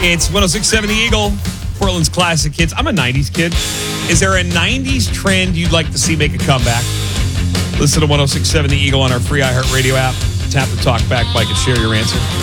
It's 106.7 The Eagle, Portland's classic hits. I'm a 90s kid. Is there a 90s trend you'd like to see make a comeback? Listen to 106.7 The Eagle on our free iHeartRadio app. Tap the talk back bike and share your answer.